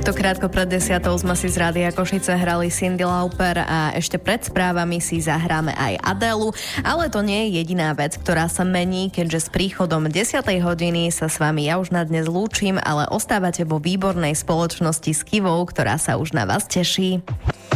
Takto krátko pred 10 sme si z Rádia Košice hrali Cyndi Lauper a ešte pred správami si zahráme aj Adélu, ale to nie je jediná vec, ktorá sa mení, keďže s príchodom 10. hodiny sa s vami ja už na dnes lúčim, ale ostávate vo výbornej spoločnosti s Kivou, ktorá sa už na vás teší.